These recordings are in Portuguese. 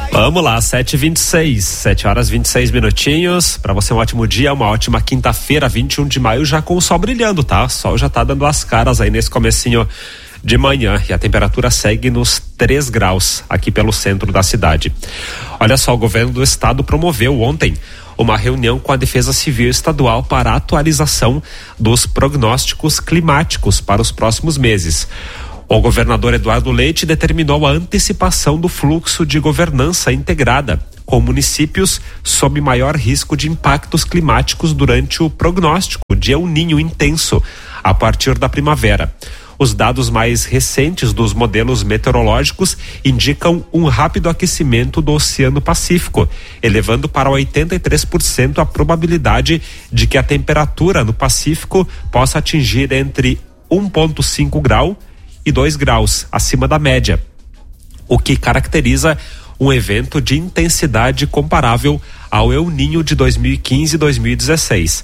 Vamos lá, 7h26, 7 horas 26 minutinhos. Para você um ótimo dia, uma ótima quinta-feira, 21 de maio, já com o sol brilhando, tá? O sol já tá dando as caras aí nesse comecinho de manhã e a temperatura segue nos 3 graus aqui pelo centro da cidade. Olha só, o governo do estado promoveu ontem uma reunião com a Defesa Civil Estadual para a atualização dos prognósticos climáticos para os próximos meses. O governador Eduardo Leite determinou a antecipação do fluxo de governança integrada com municípios sob maior risco de impactos climáticos durante o prognóstico de El Niño intenso a partir da primavera. Os dados mais recentes dos modelos meteorológicos indicam um rápido aquecimento do Oceano Pacífico, elevando para 83% a probabilidade de que a temperatura no Pacífico possa atingir entre 1,5 grau e 2 graus acima da média, o que caracteriza um evento de intensidade comparável ao El Niño de 2015 e 2016.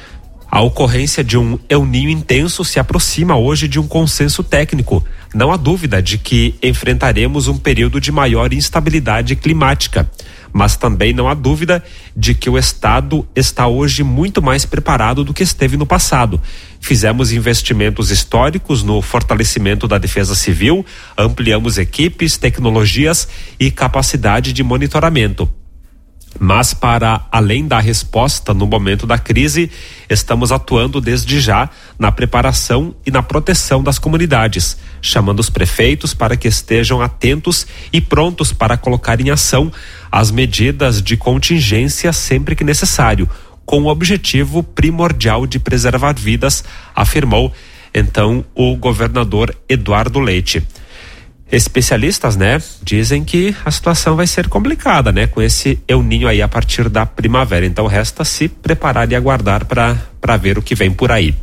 A ocorrência de um El Niño intenso se aproxima hoje de um consenso técnico. Não há dúvida de que enfrentaremos um período de maior instabilidade climática, mas também não há dúvida de que o estado está hoje muito mais preparado do que esteve no passado. Fizemos investimentos históricos no fortalecimento da Defesa Civil, ampliamos equipes, tecnologias e capacidade de monitoramento. Mas para além da resposta no momento da crise, estamos atuando desde já na preparação e na proteção das comunidades, chamando os prefeitos para que estejam atentos e prontos para colocar em ação as medidas de contingência sempre que necessário, com o objetivo primordial de preservar vidas, afirmou então o governador Eduardo Leite. Especialistas, dizem que a situação vai ser complicada, com esse El Niño aí a partir da primavera. Então resta se preparar e aguardar para ver o que vem por aí.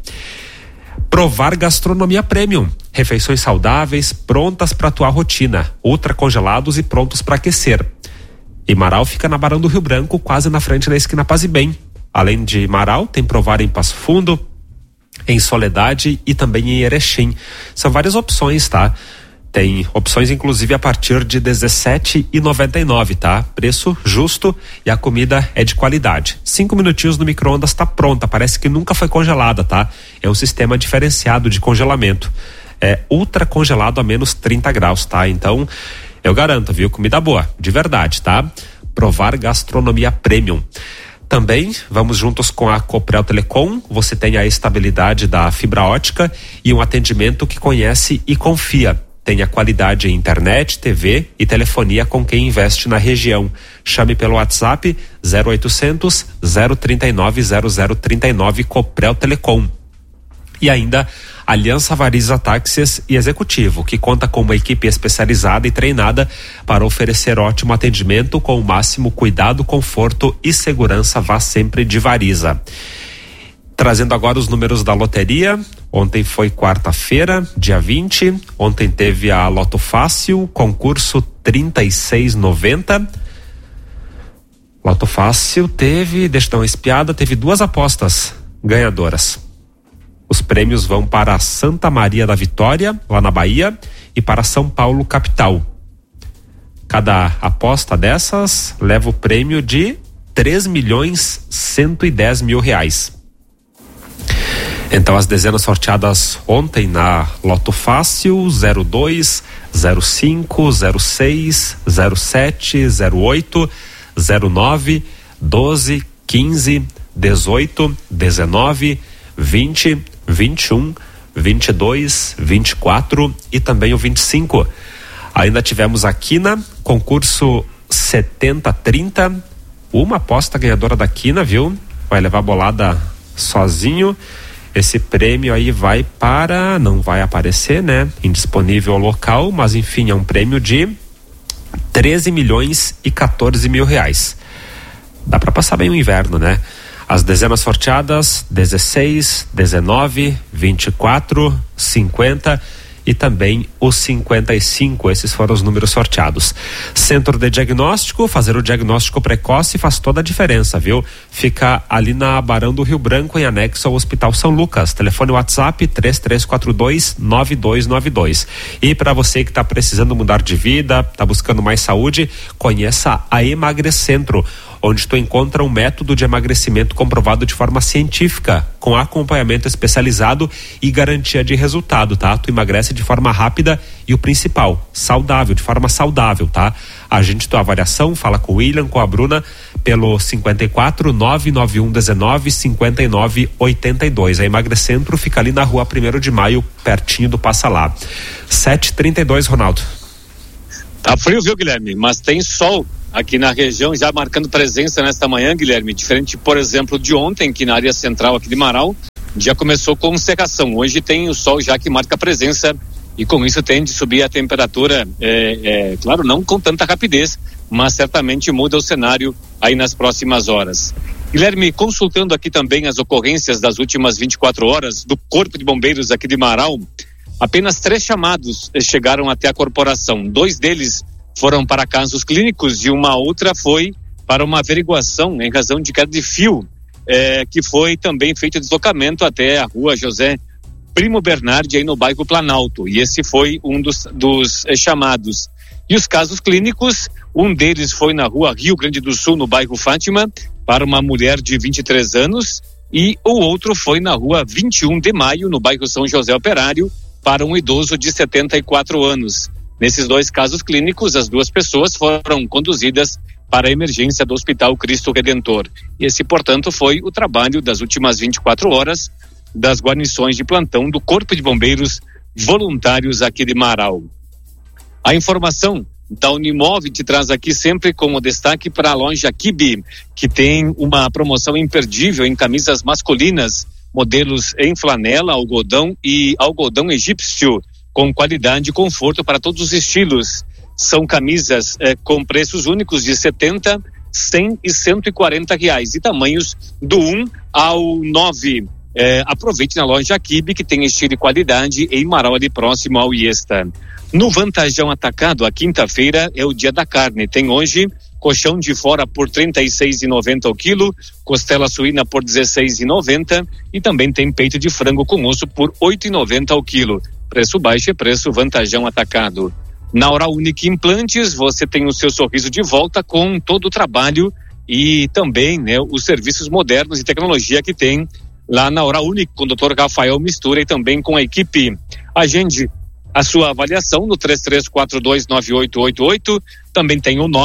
Provar gastronomia premium, refeições saudáveis, prontas para tua rotina, ultra congelados e prontos para aquecer. E Marau fica na Barão do Rio Branco, quase na frente da esquina Paz e Bem. Além de Marau, tem Provar em Passo Fundo, em Soledade e também em Erechim. São várias opções, tá? Tem opções inclusive a partir de R$17,99, tá? Preço justo e a comida é de qualidade. 5 minutinhos no micro-ondas tá pronta, parece que nunca foi congelada, tá? É um sistema diferenciado de congelamento. É ultra congelado a menos 30 graus, tá? Então, eu garanto, viu? Comida boa, de verdade, tá? Provar gastronomia premium. Também vamos juntos com a Coprel Telecom. Você tem a estabilidade da fibra ótica e um atendimento que conhece e confia. Tem a qualidade em internet, TV e telefonia com quem investe na região. Chame pelo WhatsApp 0800 039 0039 Coprel Telecom. E ainda Aliança Variza Táxis e Executivo, que conta com uma equipe especializada e treinada para oferecer ótimo atendimento com o máximo cuidado, conforto e segurança. Vá sempre de Variza. Trazendo agora os números da loteria. Ontem foi quarta-feira, dia 20. Ontem teve a Loto Fácil, concurso 3690. Loto Fácil teve, deixa eu dar uma espiada, teve 2 apostas ganhadoras. Os prêmios vão para Santa Maria da Vitória, lá na Bahia, e para São Paulo, capital. Cada aposta dessas leva o prêmio de R$3.110.000. Então as dezenas sorteadas ontem na Loto Fácil: 02, 05, 06, 07, 08, 09, 12, 15, 18, 19, 20, 21, 22, 24 e também o 25. Ainda tivemos a Quina, concurso 7030, uma aposta ganhadora da Quina, viu? Vai levar a bolada sozinho. Esse prêmio aí vai para, não vai aparecer, indisponível ao local, mas enfim, é um prêmio de R$13.014.000. Dá para passar bem o inverno, As dezenas sorteadas: 16, 19, 24, 50 e também o 55. Esses foram os números sorteados. Centro de Diagnóstico, fazer o diagnóstico precoce faz toda a diferença, viu? Fica ali na Barão do Rio Branco, em anexo ao Hospital São Lucas. Telefone WhatsApp 3342-9292. E para você que está precisando mudar de vida, está buscando mais saúde, conheça a Emagrecentro, onde tu encontra um método de emagrecimento comprovado de forma científica, com acompanhamento especializado e garantia de resultado, tá? Tu emagrece de forma rápida e o principal, saudável, de forma saudável, tá? Agende tua avaliação, fala com o William, com a Bruna, pelo 54 991 19 59 82. A Emagrecentro fica ali na rua 1º de Maio, pertinho do Passa Lá. 7h32, Ronaldo. Tá frio, viu, Guilherme? Mas tem sol aqui na região, já marcando presença nesta manhã, Guilherme. Diferente, por exemplo, de ontem, que na área central aqui de Marau, já começou com secação. Hoje tem o sol já que marca presença e com isso tende a subir a temperatura, claro, não com tanta rapidez, mas certamente muda o cenário aí nas próximas horas. Guilherme, consultando aqui também as ocorrências das últimas 24 horas do Corpo de Bombeiros aqui de Marau, apenas 3 chamados chegaram até a corporação. 2 deles foram para casos clínicos e uma outra foi para uma averiguação em razão de queda de fio, que foi também feito deslocamento até a rua José Primo Bernardi, aí no bairro Planalto. E esse foi um dos chamados. E os casos clínicos, um deles foi na rua Rio Grande do Sul, no bairro Fátima, para uma mulher de 23 anos, e o outro foi na rua 21 de Maio, no bairro São José Operário, para um idoso de 74 anos. Nesses 2 casos clínicos, as 2 pessoas foram conduzidas para a emergência do Hospital Cristo Redentor. E esse, portanto, foi o trabalho das últimas 24 horas das guarnições de plantão do Corpo de Bombeiros Voluntários aqui de Marau. A informação da Unimove te traz aqui sempre como destaque para a loja Kibe, que tem uma promoção imperdível em camisas masculinas, modelos em flanela, algodão e algodão egípcio, com qualidade e conforto para todos os estilos. São camisas com preços únicos de 70, 100 e 140 reais e tamanhos do 1 ao 9. Aproveite na loja Kibe, que tem estilo e qualidade, em Marau, ali próximo ao Iesta. No Vantajão Atacado, a quinta-feira é o dia da carne. Tem hoje colchão de fora por R$ 36,90 o quilo, costela suína por R$ 16,90 e também tem peito de frango com osso por R$ 8,90 o quilo. Preço baixo é preço Vantajão Atacado. Na Oral Unique Implantes, você tem o seu sorriso de volta com todo o trabalho e também, né, os serviços modernos e tecnologia que tem lá na Oral Unique, com o Dr. Rafael Mistura e também com a equipe. Agende a sua avaliação no 33429888, também tem o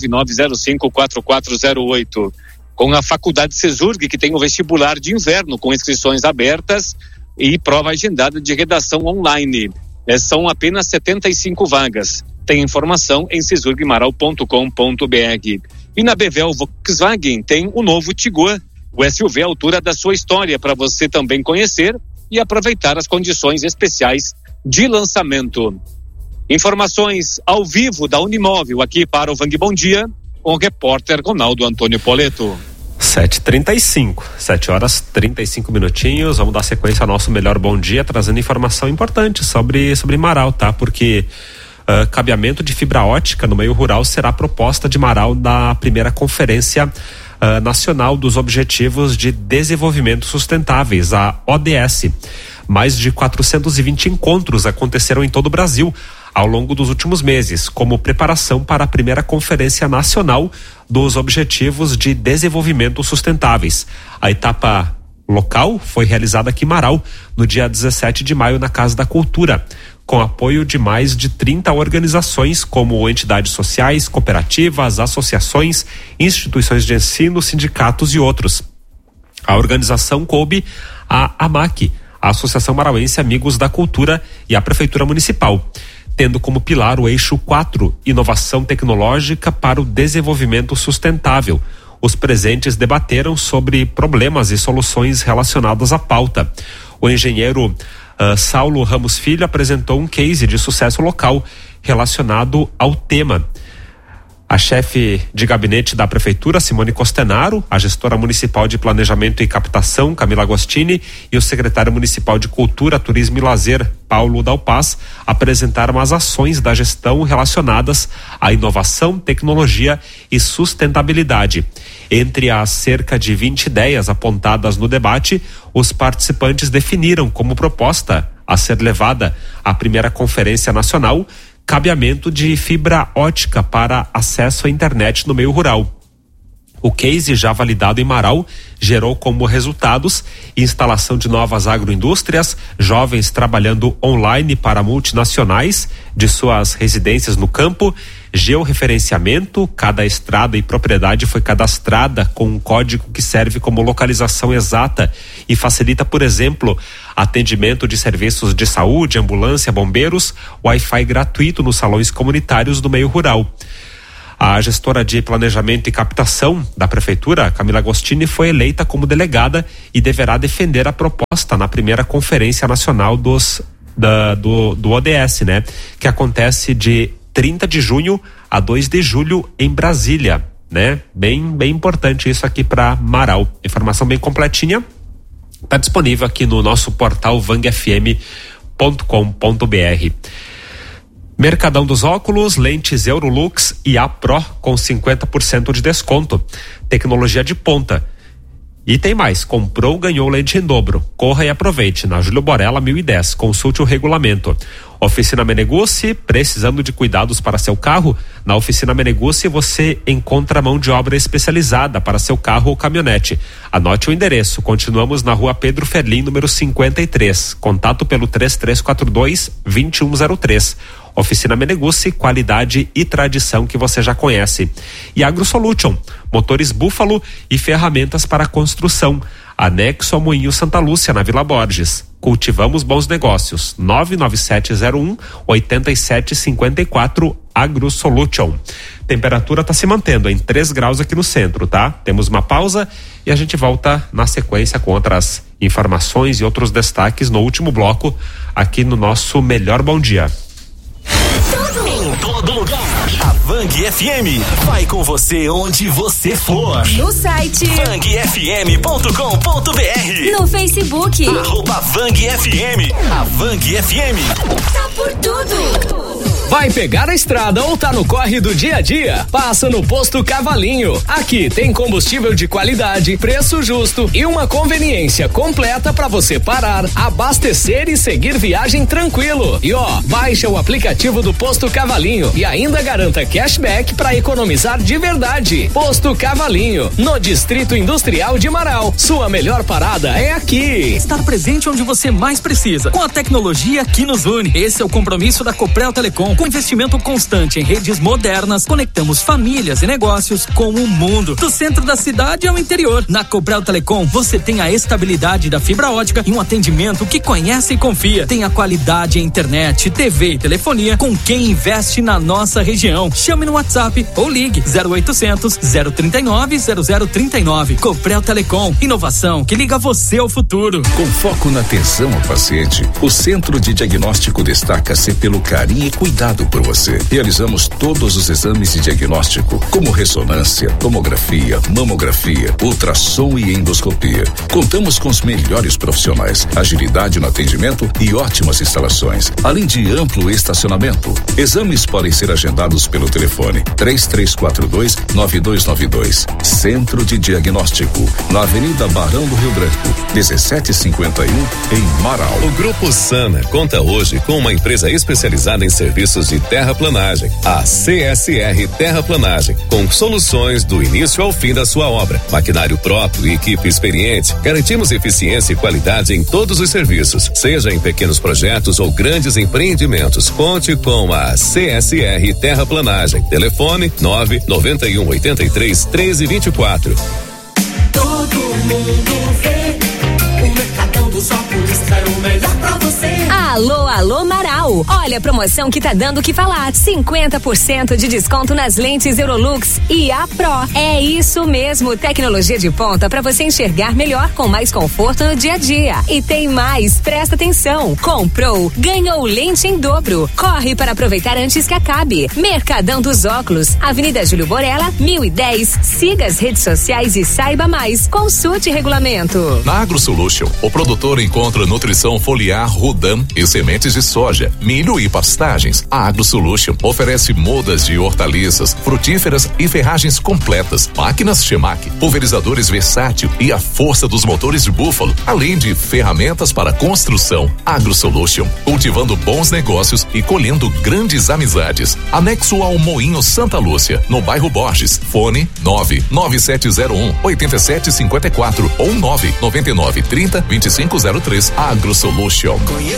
999054408. Com a Faculdade Cesurg, que tem o vestibular de inverno com inscrições abertas e prova agendada de redação online. São apenas 75 vagas. Tem informação em cesurgmaral.com.br. E na Bevel Volkswagen tem o novo Tiguan, o SUV à altura da sua história, para você também conhecer e aproveitar as condições especiais de lançamento. Informações ao vivo da Unimóvel aqui para o Vang Bom Dia, com o repórter Ronaldo Antônio Poleto. 7h35, 7h35. Vamos dar sequência ao nosso melhor bom dia, trazendo informação importante sobre Marau, tá? Porque cabeamento de fibra ótica no meio rural será proposta de Marau na primeira conferência nacional dos Objetivos de Desenvolvimento Sustentáveis, a ODS. Mais de 420 encontros aconteceram em todo o Brasil ao longo dos últimos meses, como preparação para a primeira Conferência Nacional dos Objetivos de Desenvolvimento Sustentáveis. A etapa local foi realizada aqui em Marau, no dia 17 de maio, na Casa da Cultura, com apoio de mais de 30 organizações, como entidades sociais, cooperativas, associações, instituições de ensino, sindicatos e outros. A organização coube a AMAC, a Associação Marauense Amigos da Cultura, e a Prefeitura Municipal, tendo como pilar o eixo 4, Inovação Tecnológica para o Desenvolvimento Sustentável. Os presentes debateram sobre problemas e soluções relacionadas à pauta. O engenheiro Saulo Ramos Filho apresentou um case de sucesso local relacionado ao tema. A chefe de gabinete da Prefeitura, Simone Costenaro, a gestora municipal de Planejamento e Captação, Camila Agostini, e o secretário municipal de Cultura, Turismo e Lazer, Paulo Dalpaz, apresentaram as ações da gestão relacionadas à inovação, tecnologia e sustentabilidade. Entre as cerca de 20 ideias apontadas no debate, os participantes definiram como proposta a ser levada à primeira Conferência Nacional cabeamento de fibra ótica para acesso à internet no meio rural. O case já validado em Marau gerou como resultados instalação de novas agroindústrias, jovens trabalhando online para multinacionais de suas residências no campo, georreferenciamento, cada estrada e propriedade foi cadastrada com um código que serve como localização exata e facilita, por exemplo, atendimento de serviços de saúde, ambulância, bombeiros, Wi-Fi gratuito nos salões comunitários do meio rural. A gestora de Planejamento e Captação da Prefeitura, Camila Agostini, foi eleita como delegada e deverá defender a proposta na primeira Conferência Nacional do ODS, né? Que acontece de 30 de junho a 2 de julho em Brasília, né? Bem importante isso aqui para Marau. Informação bem completinha. Está disponível aqui no nosso portal vangfm.com.br. Mercadão dos óculos, lentes Eurolux e A Pro com 50% de desconto. Tecnologia de ponta. E tem mais, comprou, ganhou lente em dobro. Corra e aproveite, na Júlio Borella 1010, consulte o regulamento. Oficina Meneguzzi, precisando de cuidados para seu carro? Na Oficina Meneguzzi você encontra mão de obra especializada para seu carro ou caminhonete. Anote o endereço, continuamos na rua Pedro Ferlim, número 53. Contato pelo 3342-2103. Oficina Meneguzzi, qualidade e tradição que você já conhece. E AgroSolution, motores Búfalo e ferramentas para construção. Anexo ao Moinho Santa Lúcia, na Vila Borges. Cultivamos bons negócios. 99701-8754 AgroSolution. Temperatura está se mantendo em 3 graus aqui no centro, tá? Temos uma pausa e a gente volta na sequência com outras informações e outros destaques no último bloco aqui no nosso Melhor Bom Dia. Em todo lugar. A Vang FM vai com você onde você for. No site vangfm.com.br. No Facebook @VangFM. A Vang FM tá por tudo. Vai pegar a estrada ou tá no corre do dia a dia? Passa no Posto Cavalinho. Aqui tem combustível de qualidade, preço justo e uma conveniência completa para você parar, abastecer e seguir viagem tranquilo. E baixa o aplicativo do Posto Cavalinho e ainda garanta cashback para economizar de verdade. Posto Cavalinho, no Distrito Industrial de Marau. Sua melhor parada é aqui. Estar presente onde você mais precisa, com a tecnologia que nos une. Esse é o compromisso da Coprel Telecom. Com investimento constante em redes modernas, conectamos famílias e negócios com o mundo. Do centro da cidade ao interior. Na Coprel Telecom, você tem a estabilidade da fibra ótica e um atendimento que conhece e confia. Tem a qualidade em internet, TV e telefonia com quem investe na nossa região. Chame no WhatsApp ou ligue 0800 039 0039. Coprel Telecom, inovação que liga você ao futuro. Com foco na atenção ao paciente, o Centro de Diagnóstico destaca-se pelo carinho e cuidado por você. Realizamos todos os exames de diagnóstico, como ressonância, tomografia, mamografia, ultrassom e endoscopia. Contamos com os melhores profissionais, agilidade no atendimento e ótimas instalações, além de amplo estacionamento. Exames podem ser agendados pelo telefone 3342-9292. Centro de Diagnóstico, na Avenida Barão do Rio Branco, 1751, em Marau. O Grupo Sana conta hoje com uma empresa especializada em serviços de terraplanagem, a CSR Terraplanagem, com soluções do início ao fim da sua obra. Maquinário próprio e equipe experiente, garantimos eficiência e qualidade em todos os serviços, seja em pequenos projetos ou grandes empreendimentos. Conte com a CSR Terraplanagem. Telefone 99183 1324. Todo mundo vê O Mercadão dos Óculos quer o melhor pra você. Alô, alô, Marau. Olha a promoção que tá dando o que falar. 50% de desconto nas lentes Eurolux e A Pro. É isso mesmo, tecnologia de ponta pra você enxergar melhor com mais conforto no dia a dia. E tem mais, presta atenção. Comprou, ganhou lente em dobro. Corre para aproveitar antes que acabe. Mercadão dos Óculos, Avenida Júlio Borella, 1010. Siga as redes sociais e saiba mais. Consulte regulamento. Na AgroSolution, o produtor encontra nutrição foliar Rudan e sementes de soja, milho e pastagens. A AgroSolution oferece mudas de hortaliças, frutíferas e ferragens completas, máquinas Chemac, pulverizadores versátil e a força dos motores de búfalo, além de ferramentas para construção. AgroSolution, cultivando bons negócios e colhendo grandes amizades. Anexo ao Moinho Santa Lúcia, no bairro Borges. Fone 99701-8754 ou 99930-2503. AgroSolution. Conheça